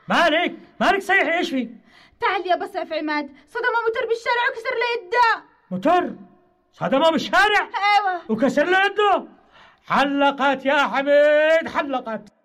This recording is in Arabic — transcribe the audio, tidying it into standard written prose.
مالك صيحي، ايش في؟ تعال يا بصرف عماد، صدمه موتور بالشارع وكسر له يده. موتور صدمه بالشارع؟ ايوه وكسر له يده. حلقت يا حميد، حلقت.